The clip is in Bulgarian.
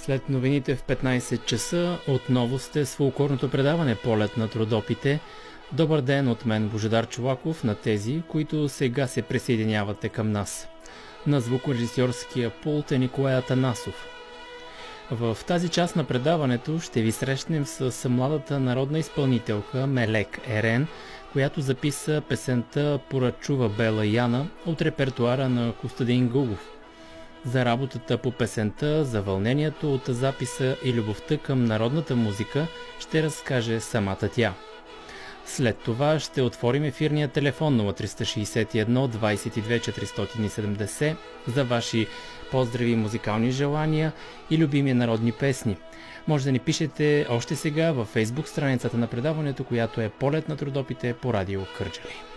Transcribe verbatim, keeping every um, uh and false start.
След новините в петнайсет часа отново сте с фолклорното предаване "Полет на Родопите". Добър ден от мен, Божидар Чолаков, на тези, които сега се присъединявате към нас. На звукорежисьорския пулт е Николай Атанасов. В тази част на предаването ще ви срещнем с младата народна изпълнителка Мелек Ерен, която записа песента "Поръчува Бела Яна" от репертуара на Костадин Гугов. За работата по песента, за вълнението от записа и любовта към народната музика ще разкаже самата тя. След това ще отворим ефирния телефон нула три шест едно двайсет и две четиристотин и седемдесет за ваши поздрави, музикални желания и любими народни песни. Може да ни пишете още сега във фейсбук страницата на предаването, която е "Полет на Родопите" по радио Кърджали.